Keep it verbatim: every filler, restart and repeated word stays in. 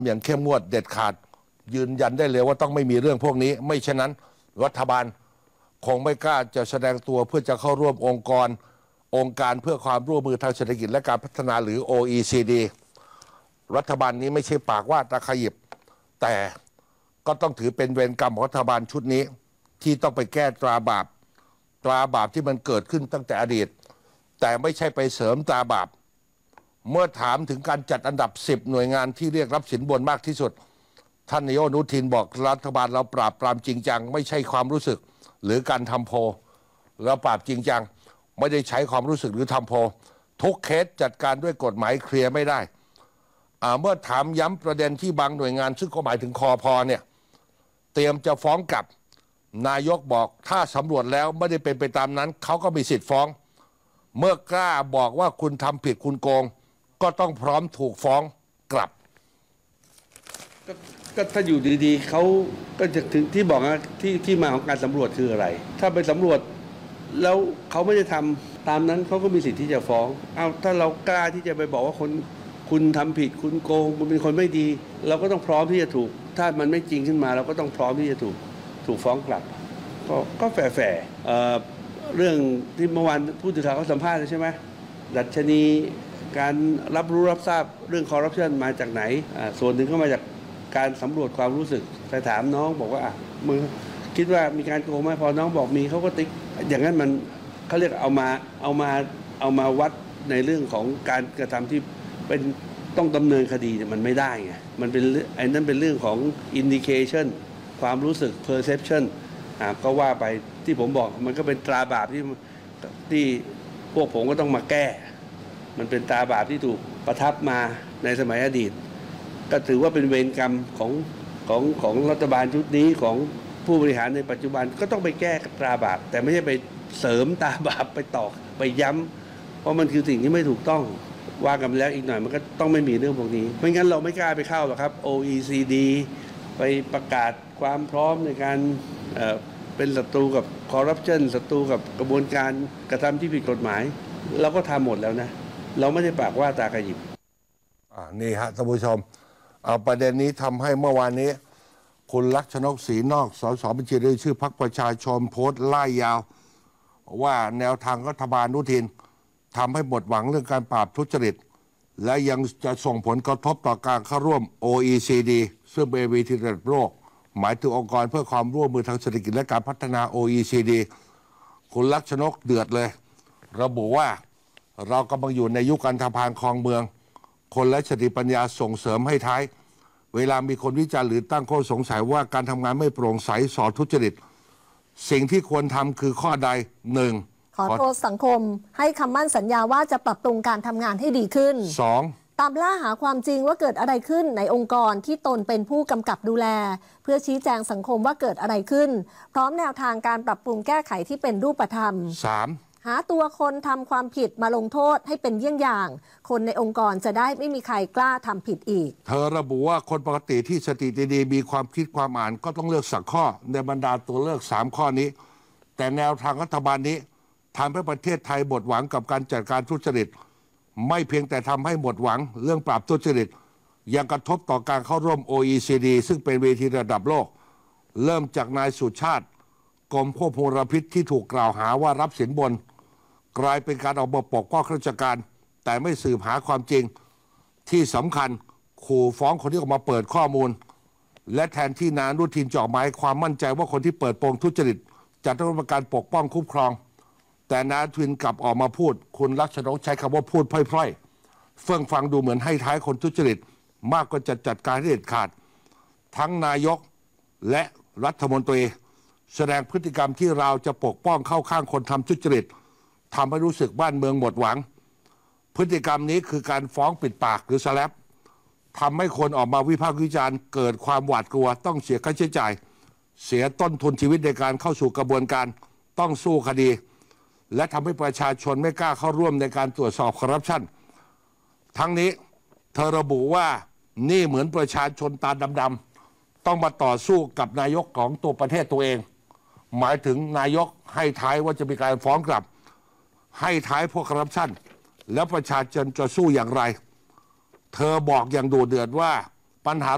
อย่างเข้มงวดเด็ดขาดยืนยันได้เลยว่าต้องไม่มีเรื่องพวกนี้ไม่เช่นนั้นรัฐบาลคงไม่กล้าจะแสดงตัวเพื่อจะเข้าร่วมองค์กรองค์การเพื่อความร่วมมือทางเศรษฐกิจและการพัฒนาหรือ โอ อี ซี ดี รัฐบาลนี้ไม่ใช่ปากว่าตะขยิบแต่ก็ต้องถือเป็นเวรกรรมของรัฐบาลชุดนี้ที่ต้องไปแก้ตราบาปตราบาปที่มันเกิดขึ้นตั้งแต่อดีตแต่ไม่ใช่ไปเสริมตราบาปเมื่อถามถึงการจัดอันดับสิบหน่วยงานที่เรียกรับสินบนมากที่สุดท่านนายกอนุทินบอกรัฐบาลเราปราบปรามจริงจังไม่ใช่ความรู้สึกหรือการทำโพลเราปราบจริงจังไม่ได้ใช้ความรู้สึกหรือทำโพลทุกเคสจัดการด้วยกฎหมายเคลียร์ไม่ได้เมื่อถามย้ำประเด็นที่บางหน่วยงานซึ่งก็หมายถึงคอพอเนี่ยเตรียมจะฟ้องกลับนายกบอกถ้าสำรวจแล้วไม่ได้เป็นไปตามนั้นเขาก็มีสิทธิ์ฟ้องเมื่อกล้าบอกว่าคุณทำผิดคุณโกงก็ต้องพร้อมถูกฟ้องกลับก็ก็ถ้าอยู่ดีๆเขาก็จะถึงที่บอกนะที่ที่มาของการสำรวจคืออะไรถ้าไปสำรวจแล้วเขาไม่ได้ทำตามนั้นเขาก็มีสิทธิ์ที่จะฟ้องเอาถ้าเรากล้าที่จะไปบอกว่าคนคุณทำผิดคุณโกงคุณเป็นคนไม่ดีเราก็ต้องพร้อมที่จะถูกถ้ามันไม่จริงขึ้นมาเราก็ต้องพร้อมที่จะถูกถูกฟ้องกลับก็ก็แฝงเอ่อเรื่องที่เมื่อวานผู้สื่อข่าวเขาสัมภาษณ์ใช่ไหมดัชนีการรับรู้รับทราบเรื่องคอร์รัปชันมาจากไหนส่วนหนึ่งก็มาจากการสำรวจความรู้สึกไปถามน้องบอกว่ามึงคิดว่ามีการโกงไหมพอน้องบอกมีเขาก็ติ๊กอย่างนั้นมันเขาเรียกเอามาเอามาเอามาวัดในเรื่องของการกระทำที่เป็นต้องดำเนินคดีมันไม่ได้ไงมันเป็นไอ้นั่นเป็นเรื่องของ indication ความรู้สึก perception อ่าก็ว่าไปที่ผมบอกมันก็เป็นตราบาปที่ที่พวกผมก็ต้องมาแก้มันเป็นตราบาปที่ถูกประทับมาในสมัยอดีตก็ถือว่าเป็นเวรกรรมของของของรัฐบาลชุดนี้ของผู้บริหารในปัจจุบันก็ต้องไปแก้ตราบาปแต่ไม่ใช่ไปเสริมตราบาปไปตอกไปย้ำเพราะมันคือสิ่งที่ไม่ถูกต้องว่ากันแล้วอีกหน่อยมันก็ต้องไม่มีเรื่องพวกนี้ไม่งั้นเราไม่กล้าไปเข้าหรอกครับ โอ อี ซี ดี ไปประกาศความพร้อมในการเอ่อเป็นศัตรูกับคอร์รัปชันศัตรูกับกระบวนการกระทำที่ผิดกฎหมายเราก็ทำหมดแล้วนะเราไม่ได้ปากว่าตากระยิบอ่านี่ฮะท่านผู้ชมเอาประเด็นนี้ทำให้เมื่อวานนี้คุณลักษณกศรีนอกสสบัญชีรายชื่อพรรคประชาชนโพสต์ไล่ยาวว่าแนวทางรัฐบาลอนุทินทำให้หมดหวังเรื่องการปราบทุจริตและยังจะส่งผลกระทบต่อการเข้าร่วม โอ อี ซี ดี ซึ่งเป็นเวทีระดับโลกหมายถึงองค์กรเพื่อความร่วมมือทางเศรษฐกิจและการพัฒนา โอ อี ซี ดี คุณลักษณกเดือดเลยระบุว่าเรากำลังอยู่ในยุคการทำพานคลองเมืองคนและสติปัญญาส่งเสริมให้ท้ายเวลามีคนวิจารณ์หรือตั้งข้อสงสัยว่าการทำงานไม่โปร่งใสสอทุจริตสิ่งที่ควรทำคือข้อใดหนึ่งขอโทษสังคมให้คำมั่นสัญญาว่าจะปรับปรุงการทำงานให้ดีขึ้นสองตามล่าหาความจริงว่าเกิดอะไรขึ้นในองค์กรที่ตนเป็นผู้กำกับดูแลเพื่อชี้แจงสังคมว่าเกิดอะไรขึ้นพร้อมแนวทางการปรับปรุงแก้ไขที่เป็นรูปธรรมสามหาตัวคนทำความผิดมาลงโทษให้เป็นเยี่ยงอย่างคนในองค์กรจะได้ไม่มีใครกล้าทำผิดอีกเธอระบุว่าคนปกติที่สติดีๆมีความคิดความอ่านก็ต้องเลือกสักข้อในบรรดาตัวเลือกสามข้อนี้แต่แนวทางรัฐบาลนี้ทำให้ประเทศไทยหมดหวังกับการจัดการทุจริตไม่เพียงแต่ทำให้หมดหวังเรื่องปราบทุจริตยังกระทบต่อการเข้าร่วม โอ อี ซี ดี ซึ่งเป็นเวทีระดับโลกเริ่มจากนายสุชาติกรมควบคุมมลพิษที่ถูกกล่าวหาว่ารับสินบนกลายเป็นการออกมาปกป้องข้าราชการแต่ไม่สืบหาความจริงที่สำคัญขู่ฟ้องคนที่ออกมาเปิดข้อมูลและแทนที่นายอนุทินจะออกมาให้ความมั่นใจว่าคนที่เปิดโปงทุจริตจะต้องรับการปกป้องคุ้มครองแต่นายอนุทินกลับออกมาพูดคุณลักษณกใช้คำว่าพูดพล่อยๆเฟื่องฟังดูเหมือนให้ท้ายคนทุจริตมากกว่าจะจัดการให้เด็ดขาดทั้งนายกและรัฐมนตรีแสดงพฤติกรรมที่เราจะปกป้องเข้าข้างคนทำทุจริตทำให้รู้สึกบ้านเมืองหมดหวังพฤติกรรมนี้คือการฟ้องปิดปากหรือสแลปทำให้คนออกมาวิพากษ์วิจารณ์เกิดความหวาดกลัวต้องเสียค่าใช้จ่ายเสียต้นทุนชีวิตในการเข้าสู่กระบวนการต้องสู้คดีและทำให้ประชาชนไม่กล้าเข้าร่วมในการตรวจสอบคอร์รัปชันทั้งนี้เธอระบุว่านี่เหมือนประชาชนตาดำๆต้องมาต่อสู้กับนายกของตัวประเทศตัวเองหมายถึงนายกให้ท้ายว่าจะมีการฟ้องกลับให้ท้ายพวกคอร์รัปชันแล้วประชาชนจะสู้อย่างไรเธอบอกอย่างดุเดือดว่าปัญหา